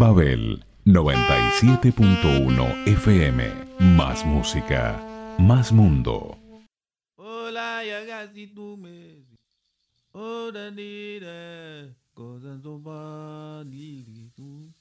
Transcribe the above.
Babel 97.1 FM. Más música, más mundo. Hola, ya casi tú me. Hola, nena, cosas son